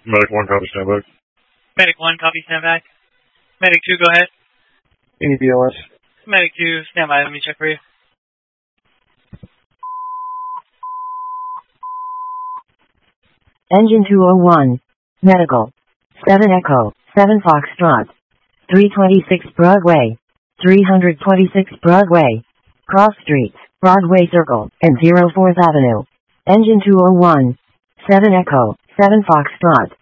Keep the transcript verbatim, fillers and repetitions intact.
Medic one, copy, stand by. Medic one, copy, stand by. Medic two, go ahead. Any B L S? Medic two, stand by, let me check for you. Engine two oh one. Medical. seven Echo, seven Foxtrot. three twenty-six Broadway. three twenty-six Broadway. Cross Streets, Broadway Circle, and oh fourth Avenue. Engine two oh one. seven Echo, seven Foxtrot.